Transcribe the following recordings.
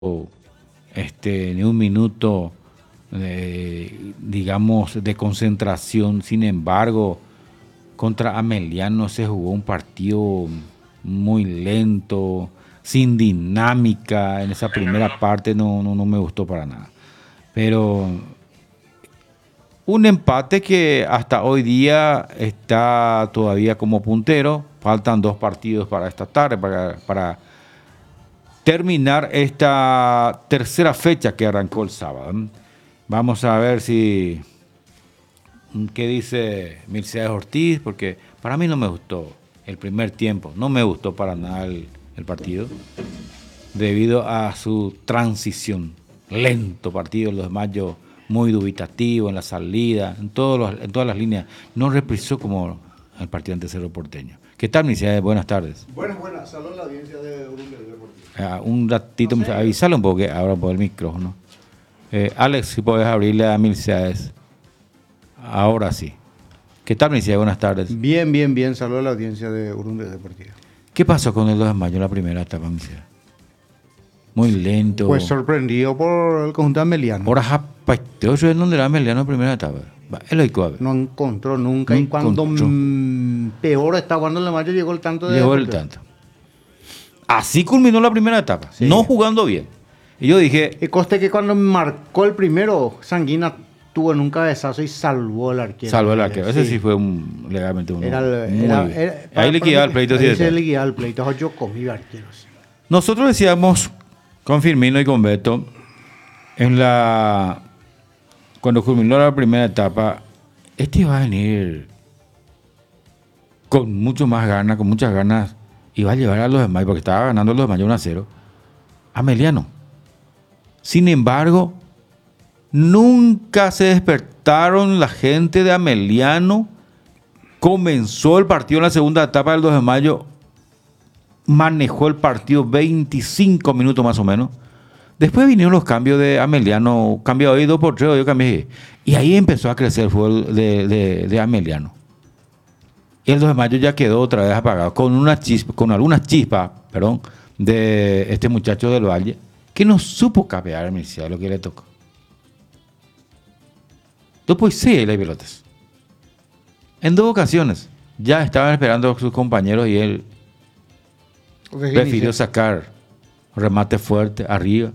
ni un minuto, digamos, de concentración. Sin embargo, contra Ameliano se jugó un partido muy lento, sin dinámica. En esa primera parte no me gustó para nada. Pero un empate que hasta hoy día está todavía como puntero. Faltan 2 partidos para esta tarde, para terminar esta tercera fecha que arrancó el sábado. Vamos a ver qué dice Mircea Ortiz, porque para mí no me gustó el primer tiempo, no me gustó para nada el partido, debido a su transición. Lento partido, los demás yo muy dubitativo en la salida, en todas las líneas. No reprisó como el partido ante Cerro Porteño. ¿Qué tal, Mircea? Buenas tardes. Buenas. Saludos a la audiencia de Urundio Deportivo. Un ratito, No sé. avísalo un poco que ahora por el micrófono. Alex, si puedes abrirle a Mircea. Ahora sí. ¿Qué tal, Mircea? Buenas tardes. Bien. Saludos a la audiencia de Urundio Deportivo. ¿Qué pasó con el 2 de mayo en la primera etapa, Mircea? Muy lento. Pues sorprendido por el conjunto ameliano. Ahora japateo en donde era Ameliano en primera etapa. Es lo que No encontró nunca. No y cuando encontró. Peor está cuando en la mayo llegó el tanto de... llegó el tanto. Así culminó la primera etapa, Sí. no jugando bien. Y yo dije, Y coste que cuando marcó el primero, Sanguina tuvo en un cabezazo y salvó al arquero. salvo el arquero. Ese sí fue legalmente uno. Ahí le quedaba el pleito. Ahí se le quedaba el pleito. Yo comí arqueros. Nosotros decíamos con Firmino y con Beto, cuando culminó la primera etapa, iba a venir con mucho más ganas, con muchas ganas, iba a llevar a los demás, porque estaba ganando los demás 1-0, Ameliano. Sin embargo, nunca se despertaron la gente de Ameliano. Comenzó el partido en la segunda etapa del 2 de mayo, manejó el partido 25 minutos más o menos. Después vinieron los cambios de Ameliano, cambió hoy 2-3, yo cambié. Y ahí empezó a crecer el fútbol de Ameliano. Y el 2 de mayo ya quedó otra vez apagado, con algunas chispas, de este muchacho del Valle, que no supo capear a Mircea lo que le tocó. Después sí, las pelotas. En 2 ocasiones ya estaban esperando a sus compañeros y él prefirió sacar remate fuerte arriba.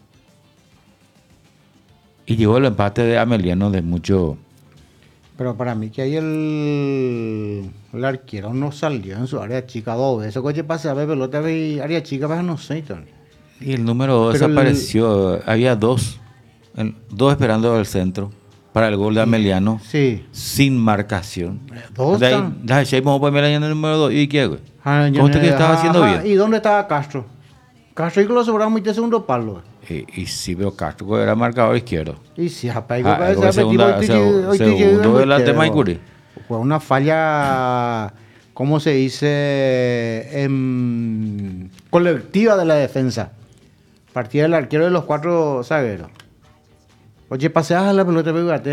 Y llegó el empate de Ameliano de mucho. Pero para mí que ahí el arquero no salió en su área chica 2 veces. Coche pase a ver pelota y área chica, pero no sé, Tony. Y el número 2 Pero desapareció. Había dos esperando el centro para el gol de Ameliano. Sí. Sin marcación. Dos están. Vamos a poner el número 2. ¿Y qué, güey? Conste que estaba haciendo bien. ¿Y dónde estaba Castro? Castro y que lo sobraba muy de segundo palo. Y sí, pero Castro era marcador izquierdo. Y si segundo delante Maicuri. Fue una falla, ¿cómo se dice? Colectiva de la defensa. Partida del arquero de los 4 zagueros. Oye, paseas la pelota,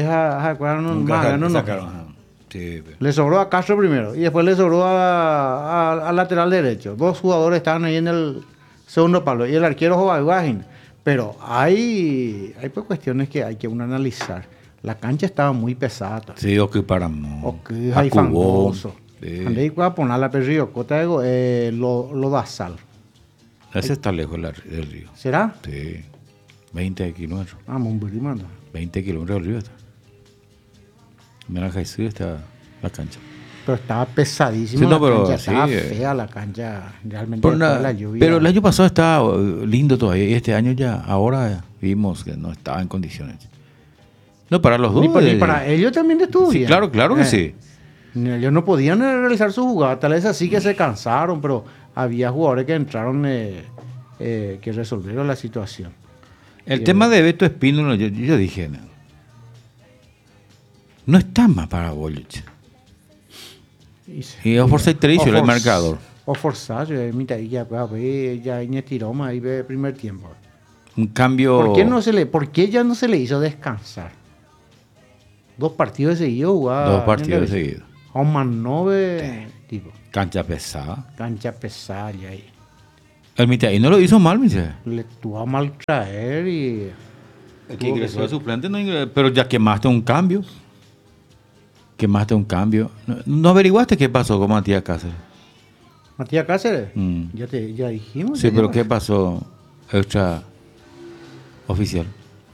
Sí, le sobró a Castro primero y después le sobró al lateral derecho. 2 jugadores estaban ahí en el segundo palo y el arquero jugaba Guajín. Pero hay pues cuestiones que hay que uno analizar. La cancha estaba muy pesada. Sí, ocuparon. Hay fangoso. Sí. Andé a poner la perrillo, cota lo da sal. Ese está lejos del río. ¿Será? Sí. 20 kilómetros. Muy manda. 20 kilómetros del río está. Mira, Jesús está la cancha. Pero estaba pesadísima Sí, no, pero cancha, sí, estaba fea la cancha, realmente después de la lluvia. Pero el año pasado estaba lindo todavía, y este año ya, ahora vimos que no estaba en condiciones. No, para los dos. Ni para ellos también estuvo Sí, bien. claro que sí. Ellos no podían realizar su jugada, tal vez así que se cansaron, pero había jugadores que entraron que resolvieron la situación. El tema de Beto Espínola, yo dije, no está más para Bolich. Y es forzar el marcador. O forzar, mira, ya tiró más ahí ve primer tiempo. Un cambio. ¿Por qué ya no se le hizo descansar? 2 partidos seguidos jugaba. 2 partidos seguidos. A un Manove, tipo. Cancha pesada. Cancha pesada ya ahí. El Mitaí no lo hizo mal, me dice. Le tuvo a mal traer y... El que ingresó de suplente, no ingresó, pero ya quemaste un cambio. ¿No averiguaste qué pasó con Matías Cáceres? Matías Cáceres, Mm. ya dijimos. Sí, ya pero pasó. ¿qué pasó extra oficial?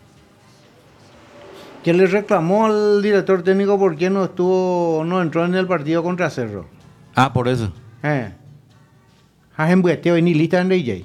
Que le reclamó al director técnico por qué no entró en el partido contra Cerro. Ah, por eso. Hajen bueteo y ni lista en DJ.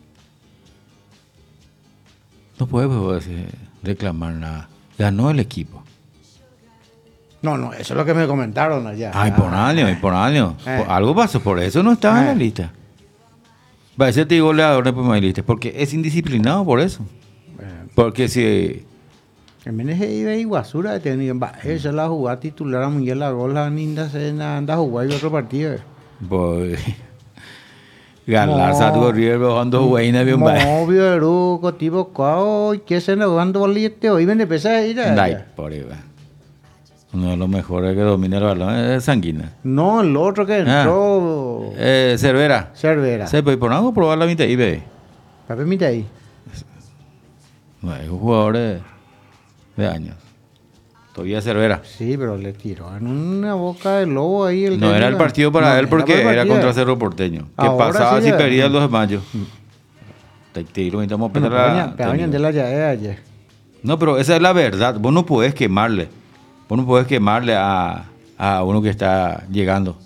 No puede pues, reclamar nada. Ganó el equipo. No, eso es lo que me comentaron allá. Ay, por año. Algo pasó, por eso no estaba en la lista. Va a ser goleador de primera lista, porque es indisciplinado por eso. Porque si... El meneje iba a Iguazura de técnico. Esa la jugada titular a Mundial la gola ninda se anda a jugar y otro partido. Pues... Galar, Sato River, bajando Huayna, bien va. Obvio, Eruco, tipo, ¿qué se nos jugando bolete? Hoy viene pesa a ir Dai, por ahí va. Uno de los mejores que domina el balón es Sanguina. No, el otro que entró... Cervera. Cervera. Se puede por algo probar la mitad y ve. Papi, mira ahí. No, es un jugador de años. Todavía Cervera. Sí, pero le tiró en una boca de lobo ahí. No era el partido para él porque era contra Cerro Porteño. Que Ahora pasaba sí si ya. perdía el 2 de mayo. Te tiro, necesitamos Bueno, pegar pegañan de la llave ayer. No, pero esa es la verdad. Vos no podés quemarle. Vos no podés quemarle a uno que está llegando.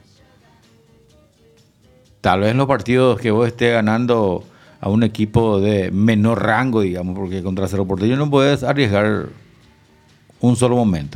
Tal vez en los partidos que vos estés ganando a un equipo de menor rango, digamos, porque contra Cerro Porteño no puedes arriesgar un solo momento.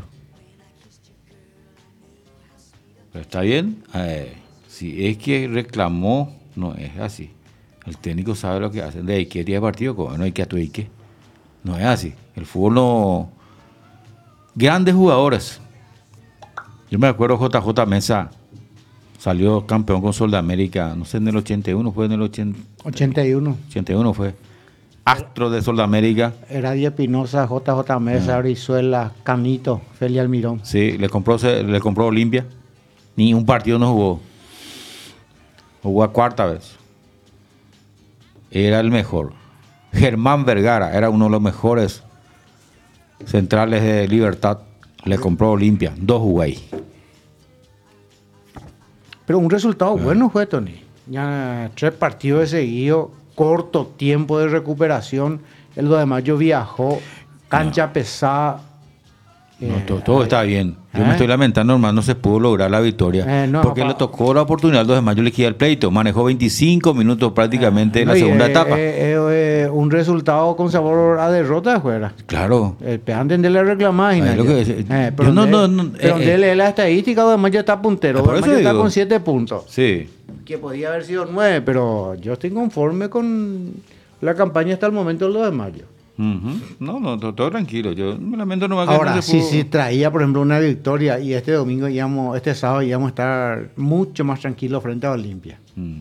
Pero está bien. Si es que reclamó, no es así. El técnico sabe lo que hace. De Ike día de partido, como no hay que a tu Ike. No es así. El fútbol no... Grandes jugadores. Yo me acuerdo JJ Mesa salió campeón con Sol de América, no sé, en el 81, fue en el 81. 81 fue. Astro de Sol de América. Era Díaz Pinoza, JJ Mesa, Brizuela, Canito, Feli Almirón. Sí, le compró Olimpia. Ni un partido no jugó. Jugó a cuarta vez. Era el mejor. Germán Vergara era uno de los mejores centrales de Libertad. Le compró Olimpia. 2 jugó ahí. Pero un resultado bueno fue, Tony. Ya 3 partidos de seguido, corto tiempo de recuperación. El 2 de mayo viajó, cancha pesada. Todo está bien. Yo me estoy lamentando, hermano, no se pudo lograr la victoria. Porque le tocó la oportunidad el 2 de mayo, le queda el pleito. Manejó 25 minutos prácticamente en la segunda etapa. Un resultado con sabor a derrota de fuera. Claro. Antes de le reclamar. Pero de la estadística, 2 de mayo está puntero. 2 de mayo está con 7 puntos. Sí. Que podía haber sido 9, pero yo estoy conforme con la campaña hasta el momento del 2 de mayo. No, todo tranquilo. Yo me lamento nomás que ahora, no se pudo... si traía, por ejemplo, una victoria y este sábado íbamos a estar mucho más tranquilos frente a Olimpia.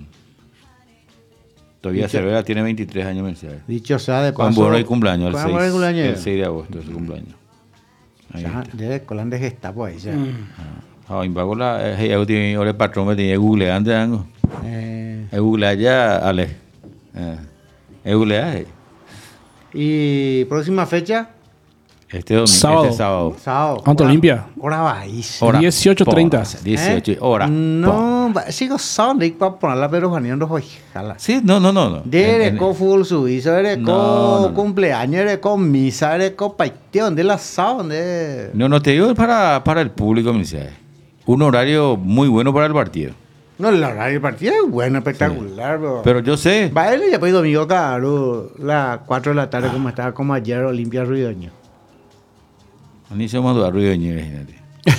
Todavía Cervera tiene 23 años, Mercedes. Dicho sea de paso. Con bueno y cumpleaños, el 6 6 de agosto, es su cumpleaños. De Colán de Gestapo ahí, ya. Invago la... Yo tenía el patrón, me tenía Google antes, algo. Google allá, Ale. Google allá. ¿Y próxima fecha? Este domingo, Sábado. Ante Olimpia. Hora bajísima. 18:30. 18 horas. No, sigo sábado para ponerla, pero Juaniano jala. Sí, no. Dereco fútbol suizo, dereco cumpleaños, dereco misa, dereco paiteón, de la sábado. No te digo para el público, Mercedes. Un horario muy bueno para el partido. No, el horario del partido es bueno, espectacular, bro. Pero yo sé. Va él y después domingo, claro, las 4 de la tarde, como estaba como ayer, Olimpia Ruidoño. Ni se mandó a Ruidoño, imagínate.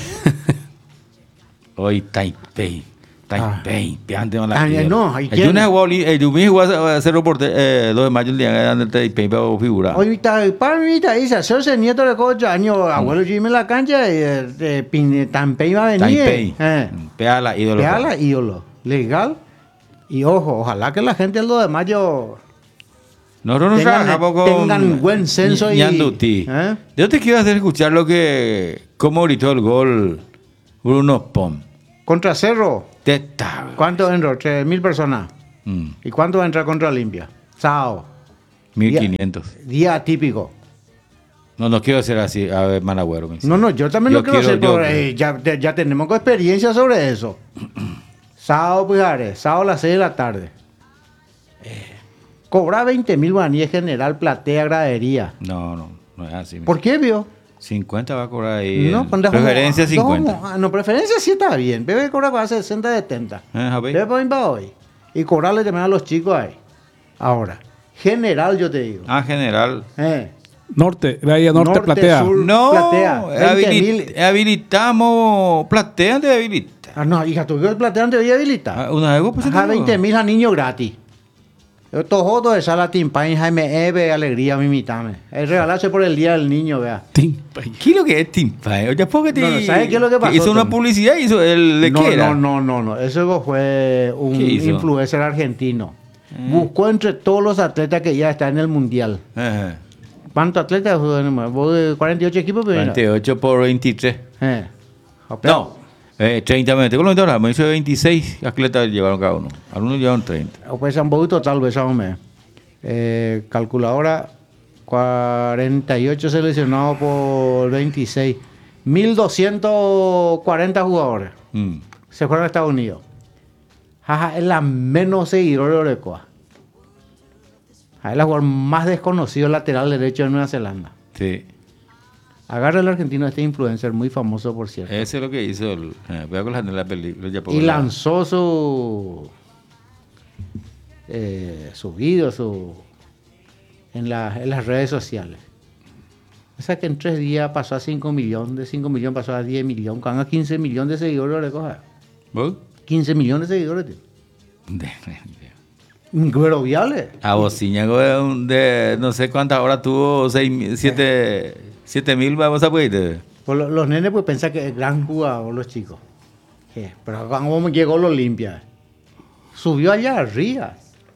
Hoy Taipei, piante con la piel. No, hay yo no jugó a Cerro Porteño 2 de mayo el día de Taipei para figurar. Hoy para mí dice, hacerse nieto de 8 años, abuelo Jimmy en la cancha y Taipei va a venir. Taipei, Peala, ídolo. Legal. Y ojalá que la gente el 2 de mayo nosotros nos trabajamos con tengan buen senso y Ñanduti. Yo te quiero hacer escuchar cómo gritó el gol Bruno Pom. Contra Cerro. ¿Cuánto entró? 3.000 personas. ¿Y cuánto va a entrar contra Olimpia? Sábado. 1500. Día atípico. No quiero ser así, a ver, Managüero. No, yo también Yo lo quiero hacer, quiero- pero ya tenemos experiencia sobre eso. Sábado, pues, sábado a las 6 de la tarde. Cobra 20.000 guaraníes general, platea, gradería. No es así. ¿Por qué, vio? 50 va a cobrar ahí. No, pues, Preferencia 50. No, preferencia sí está bien. Debe cobrar para 60, 70. Javi. Debe poner para hoy. Y cobrarle también a los chicos ahí. Ahora, general, yo te digo. General. Norte, Bahía Norte, Norte, Platea. Sur. No, Platea, 20.000. habilitamos platea de habilita. No, hija, tú que el platea te voy a habilitar. Una vez vos Ajá, presentaste. 20.000 a niños gratis. Yo todo de sala timpain, Jaime Eve, alegría, mimitame. Es regalarse por el día del niño, vea. Timpa. ¿Qué es lo que es Timpa? Oye, ¿por qué te... No, ¿sabes qué es lo que pasó, Hizo una Tom? publicidad, hizo el de qué era. No. Eso fue un ¿Qué hizo? influencer argentino. Buscó entre todos los atletas que ya están en el mundial. Ajá. ¿Cuántos atletas? Vos de 48 equipos, pero 48 por 23. No, 30 metros. ¿Cómo lo me hizo 26 atletas llevaron cada uno. Algunos llevaron 30. O pues un poco total, pues, calculadora, 48 seleccionados por 26. 1.240 jugadores. Se fueron a Estados Unidos. Jaja, es la menos seguidor de Orecoa. Es el jugador más desconocido lateral derecho de Nueva Zelanda. Sí. Agarra el argentino, este influencer muy famoso, por cierto. Ese es lo que hizo. Voy a colar de la película. Ya Y lanzó su video en las redes sociales. O sea que en 3 días pasó a 5 millones, de 5 millones pasó a 10 millones, cuando a 15 millones de seguidores le coja. ¿Vos? 15 millones de seguidores, tío. Ingroviable. A Bociñago de no sé cuántas horas tuvo, 7.000, vamos a poder. Pues los nenes pues piensan que es gran jugador los chicos. Pero cuando llegó a la Olimpia, subió allá arriba.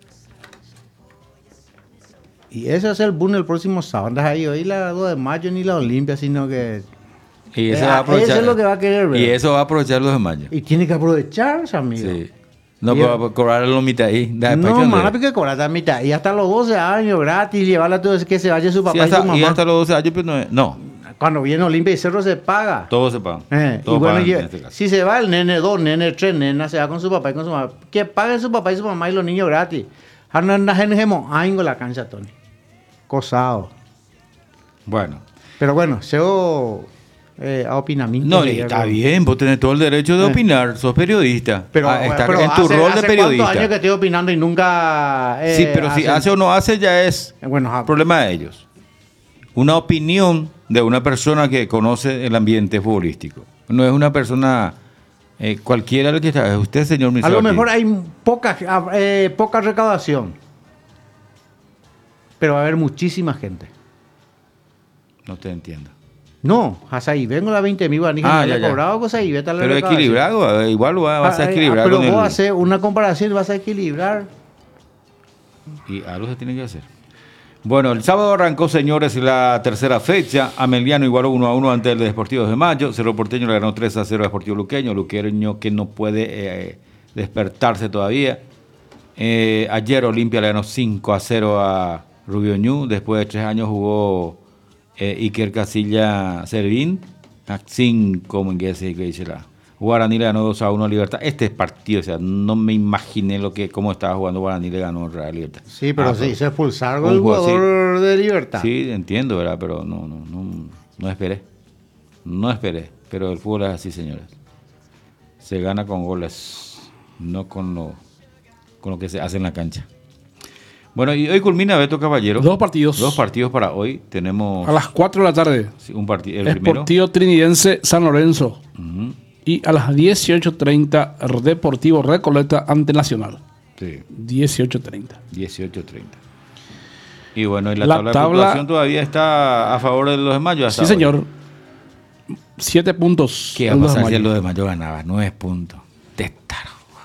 Y ese es el boom el próximo sábado. Andas ahí hoy la 2 de mayo ni la Olimpia, sino que... Y eso va a aprovechar. Eso es lo que va a querer ver. Y eso va a aprovechar los de mayo. Y tiene que aprovecharse, amigo. Sí. No, Y pero cobrar la mitad ahí. No, más que cobrar la mitad. Y hasta los 12 años gratis, llevarla a todo eso que se vaya su papá y su mamá. Y hasta los 12 años, pero no. Cuando viene Olimpia y Cerro se paga. Todo se paga. Y Todo bueno, pagan en este caso. si se va el nene, 2 nenes, 3 nenas, se va con su papá y con su mamá. Que paguen su papá y su mamá y los niños gratis. Ahora no genemos en la cancha, Tony. Cosado. Bueno. Pero bueno, SEO a opinamiento. No, y está bien, vos tenés todo el derecho de opinar, sos periodista. Pero, Estar pero en tu rol de ¿hace periodista. cuántos años que estoy opinando y nunca... Sí, pero si hace o no hace ya es Bueno, problema de ellos. Una opinión de una persona que conoce el ambiente futbolístico. No es una persona cualquiera el que está. Usted, señor a Misawa, lo mejor hay poca recaudación. Pero va a haber muchísima gente. No te entiendo. No, hasta ahí vengo las 20.000 guaraníes Ah, que ya, me ya. he cobrado, cosa ahí vete a la Pero recaudación. equilibrado, igual vas a equilibrar pero con vos el... haces una comparación y vas a equilibrar. Y algo se tiene que hacer. Bueno, el sábado arrancó, señores, la tercera fecha. Ameliano igualó 1-1 ante el Deportivo de Mayo. Cerro Porteño le ganó 3-0 a Deportivo Luqueño. Luqueño que no puede despertarse todavía. Ayer Olimpia le ganó 5-0 a Rubio Ñu. Después de 3 años jugó Iker Casilla Servín. A 5, en que se dice la. Guaraní le ganó 2-1 a Libertad. Este partido, o sea, no me imaginé cómo estaba jugando Guaraní, le ganó Real Libertad. Sí, pero sí, se expulsaron un el juego, jugador de Libertad. Sí, entiendo, ¿verdad? Pero no esperé. No esperé. Pero el fútbol es así, señores. Se gana con goles, no con lo que se hace en la cancha. Bueno, y hoy culmina Beto Caballero. 2 partidos. 2 partidos para hoy. Tenemos A las 4 de la tarde. sí, un partido. El primero. Esportivo Trinidense San Lorenzo. Ujú, Y a las 18:30 Deportivo Recoleta ante Nacional. sí, 18:30. 18:30. Y bueno, y la La tabla de tabla- puntuación todavía está a favor de los de Mayo. hasta Sí, hoy. señor. 7 puntos. ¿Qué el va a dos de pasar si mayo. los de Mayo ganaba? 9 puntos. Tétaro.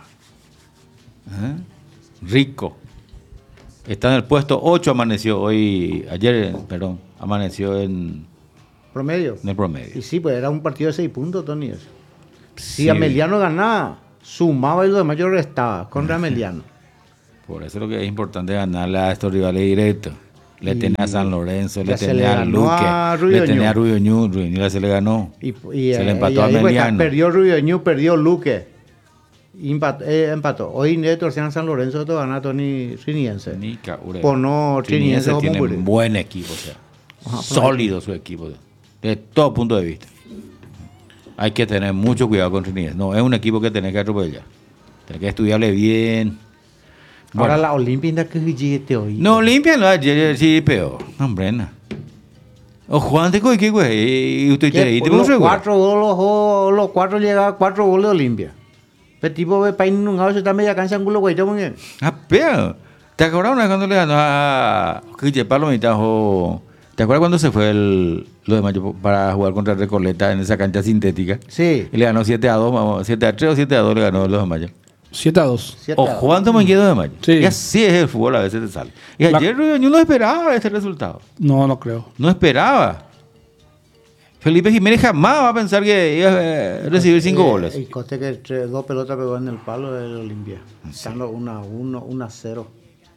Rico. Está en el puesto 8, amaneció hoy, amaneció en Promedio. el promedio. Y sí, pues era un partido de 6 puntos, Tony. Eso. Si Sí. Ameliano ganaba, sumaba y lo demás yo restaba contra Ameliano. Por eso lo que es importante ganarle a estos rivales directos. Le tenía a San Lorenzo, le ya se tenía le a ganó Luque, a le tenía Ruidoñú. a Ruidoñú, Ruidoñú se le ganó. Y Se le empató a ahí, pues, Meliano. perdió Ruidoñú, perdió Luque. Empató. Hoy de torcían San Lorenzo, todo gana Tony Triniense. Ni Caure. Por no Triniense como tiene murió. un buen equipo, o sea, Ajá, por sólido su equipo, desde todo punto de vista. Hay que tener mucho cuidado con Triniense. No, es un equipo que tenés que atropellar. Tenés que estudiarle bien. Ahora Bueno. la Olimpia ainda que llegue hoy. No, limpia no, ayer sí peor. No, hombre, no. O Juan te coge, güey. Y usted te dice, Los cuatro goles, los cuatro llegaban, 4 goles de Olimpia. El tipo de país nunca se está media cancha en culo, güey, muy bien. Ah, pero. ¿Te acuerdas una vez cuando le ganó a Quiche Palomita? ¿Te acuerdas cuando se fue lo de Mayo para jugar contra Recoleta en esa cancha sintética? Sí. Y le ganó 7-2, 7-3 o 7-2 le ganó los de Mayo. 7-2. O Juan Manguedo de Mayo. Sí. Y así es el fútbol, a veces te sale. Y La- ayer yo no esperaba ese resultado. No, no creo. No esperaba. Felipe Jiménez jamás va a pensar que iba a recibir 5 goles. Y coste que 2 pelotas pegó en el palo de Olimpia. Estando 1-1, 1-0.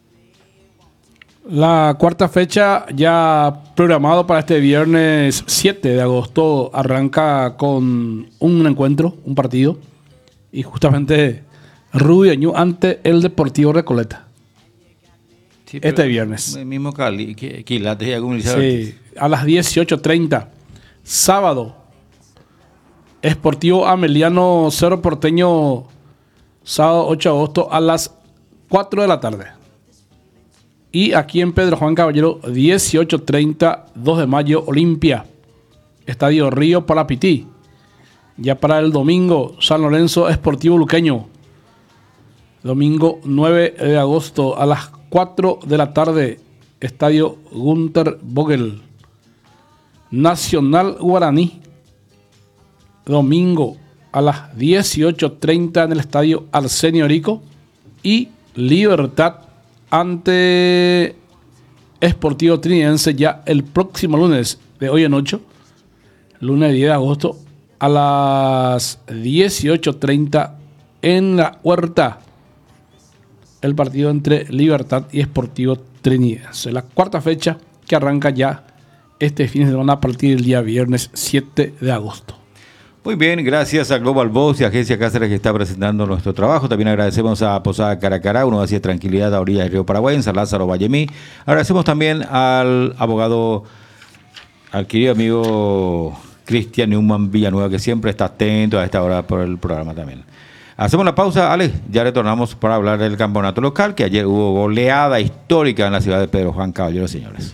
La cuarta fecha ya programado para este viernes 7 de agosto arranca con un encuentro, un partido. Y justamente Rubiañú ante el Deportivo Recoleta. Sí, este pero viernes. El mismo Quilates y Agumilizar. Sí, a las 18:30. Sábado. Esportivo Ameliano Cerro Porteño. Sábado 8 de agosto a las 4 de la tarde. Y aquí en Pedro Juan Caballero, 18:30, 2 de mayo, Olimpia. Estadio Río Palapití. Ya para el domingo, San Lorenzo Esportivo Luqueño. Domingo 9 de agosto a las 4 de la tarde, Estadio Gunter Vogel. Nacional Guaraní. Domingo a las 18:30 en el Estadio Arsenio Rico. Y Libertad ante Esportivo Trinidense ya el próximo lunes de hoy en 8. Lunes 10 de agosto a las 18:30 en la Huerta. El partido entre Libertad y Esportivo Trinidense. La cuarta fecha que arranca ya este fin de semana a partir del día viernes 7 de agosto. Muy bien, gracias a Global Box y Agencia Cáceres que está presentando nuestro trabajo. También agradecemos a Posada Caracará, uno hacia tranquilidad a orillas del río Paraguay, en San Lázaro, Vallemí. Agradecemos también al abogado, al querido amigo Cristian Neumann Villanueva, que siempre está atento a esta hora por el programa también. Hacemos la pausa, Alex, ya retornamos para hablar del campeonato local, que ayer hubo goleada histórica en la ciudad de Pedro Juan Caballero, señores.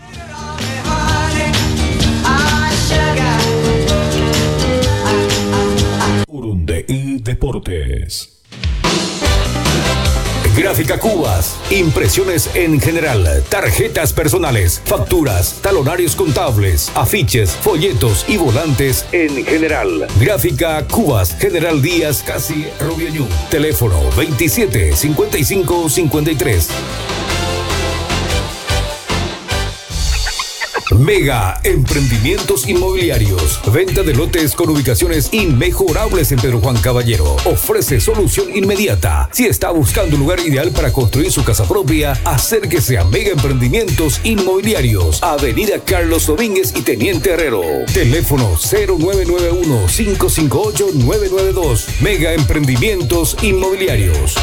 Urundeí Deportes. Gráfica Cubas, impresiones en general, tarjetas personales, facturas, talonarios contables, afiches, folletos y volantes en general. Gráfica Cubas, General Díaz, casi Rubiañú. Teléfono 27 55 53. Mega Emprendimientos Inmobiliarios. Venta de lotes con ubicaciones inmejorables en Pedro Juan Caballero. Ofrece solución inmediata. Si está buscando un lugar ideal para construir su casa propia, acérquese a Mega Emprendimientos Inmobiliarios. Avenida Carlos Domínguez y Teniente Herrero. Teléfono 0991-558-992. Mega Emprendimientos Inmobiliarios.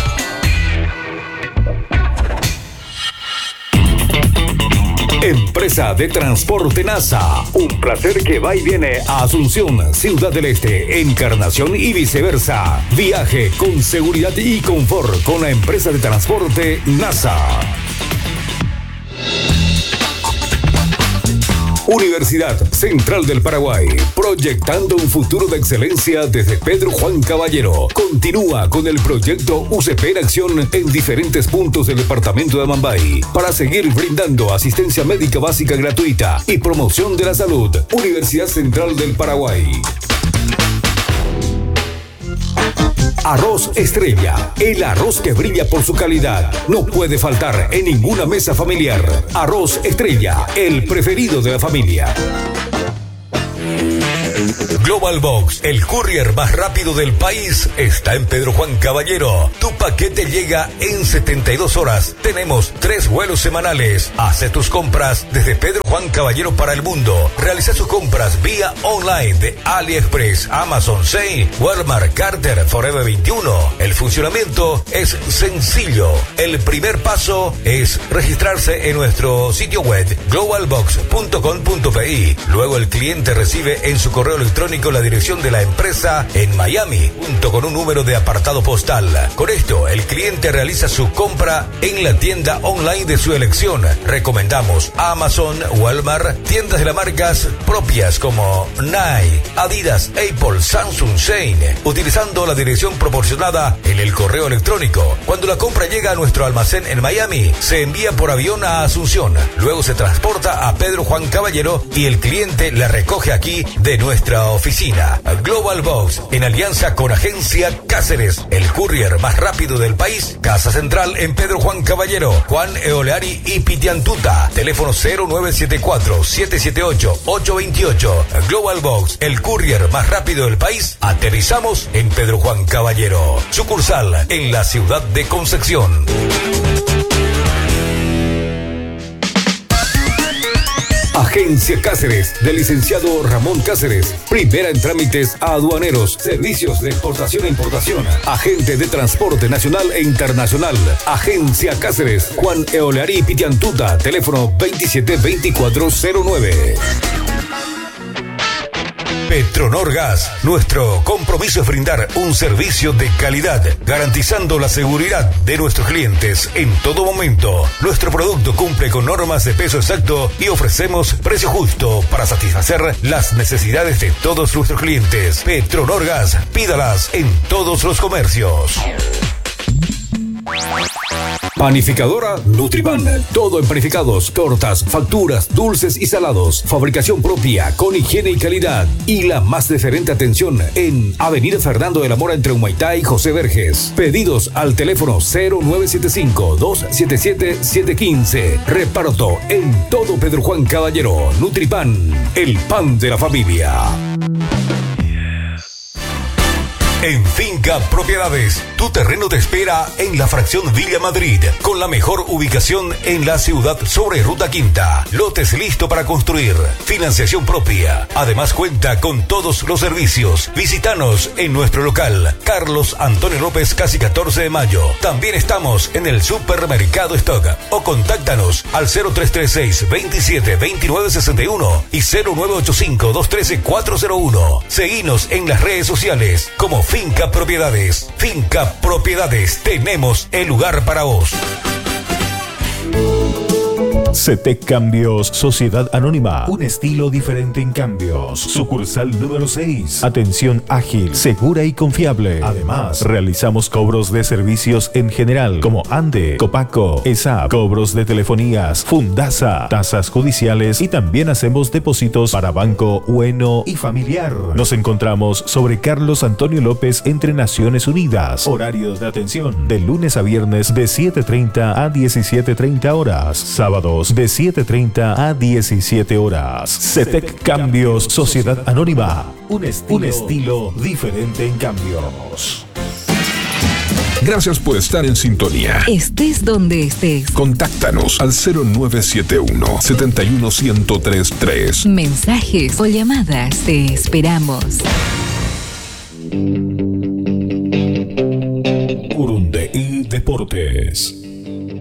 Empresa de Transporte NASA. Un placer que va y viene a Asunción, Ciudad del Este, Encarnación y viceversa. Viaje con seguridad y confort con la empresa de transporte NASA. Universidad Central del Paraguay, proyectando un futuro de excelencia desde Pedro Juan Caballero. Continúa con el proyecto UCP en acción en diferentes puntos del departamento de Amambay para seguir brindando asistencia médica básica gratuita y promoción de la salud. Universidad Central del Paraguay. Arroz Estrella, el arroz que brilla por su calidad. No puede faltar en ninguna mesa familiar. Arroz Estrella, el preferido de la familia. Global Box, el courier más rápido del país, está en Pedro Juan Caballero. Tu paquete llega en 72 horas. Tenemos 3 vuelos semanales. Hace tus compras desde Pedro Juan Caballero para el mundo. Realiza sus compras vía online de AliExpress, Amazon, Shein, Walmart, Carter, Forever 21. El funcionamiento es sencillo. El primer paso es registrarse en nuestro sitio web globalbox.com.pi. Luego el cliente recibe en su correo electrónico la dirección de la empresa en Miami, junto con un número de apartado postal. Con esto, el cliente realiza su compra en la tienda online de su elección. Recomendamos Amazon, Walmart, tiendas de las marcas propias como Nike, Adidas, Apple, Samsung, Shein, utilizando la dirección proporcionada en el correo electrónico. Cuando la compra llega a nuestro almacén en Miami, se envía por avión a Asunción. Luego se transporta a Pedro Juan Caballero y el cliente la recoge aquí de nuestra oficina. Global Box, en alianza con Agencia Cáceres, el courier más rápido del país. Casa central en Pedro Juan Caballero, Juan Eoleari y Pitiantuta. Teléfono 0974-778-828. Global Box, el courier más rápido del país. Aterrizamos en Pedro Juan Caballero. Sucursal en la ciudad de Concepción. Agencia Cáceres, del licenciado Ramón Cáceres. Primera en trámites aduaneros, servicios de exportación e importación. Agente de transporte nacional e internacional. Agencia Cáceres, Juan Eoleari Pitiantuta. Teléfono 272409. Petronor Gas, nuestro compromiso es brindar un servicio de calidad, garantizando la seguridad de nuestros clientes en todo momento. Nuestro producto cumple con normas de peso exacto y ofrecemos precio justo para satisfacer las necesidades de todos nuestros clientes. Petronor Gas, pídalas en todos los comercios. Panificadora Nutripan. Todo en panificados, tortas, facturas, dulces y salados. Fabricación propia, con higiene y calidad. Y la más diferente atención en Avenida Fernando de la Mora entre Humaitá y José Verges. Pedidos al teléfono 0975-277-715. Reparto en todo Pedro Juan Caballero. Nutripan, el pan de la familia. En Finca Propiedades, tu terreno te espera en la fracción Villa Madrid, con la mejor ubicación en la ciudad sobre Ruta Quinta. Lotes listo para construir, financiación propia. Además cuenta con todos los servicios. Visítanos en nuestro local, Carlos Antonio López, casi 14 de mayo. También estamos en el supermercado Stock. O contáctanos al 0336 27 29 61 y 0985 213 401. Seguinos en las redes sociales como Finca Propiedades. Finca Propiedades, tenemos el lugar para vos. CETEC Cambios, Sociedad Anónima. Un estilo diferente en cambios. Sucursal número 6. Atención ágil, segura y confiable. Además, realizamos cobros de servicios en general, como ANDE, Copaco, ESAP, cobros de telefonías, Fundasa, tasas judiciales y también hacemos depósitos para banco, bueno y familiar. Nos encontramos sobre Carlos Antonio López entre Naciones Unidas. Horarios de atención de lunes a viernes de 7:30 a 17:30 horas. Sábados de 7:30 a 17 horas. CETEC Cambios, Sociedad Anónima. Un estilo diferente en cambios. Gracias por estar en sintonía. Estés donde estés. Contáctanos al 0971 71133. Mensajes o llamadas, te esperamos. Urundeí Deportes.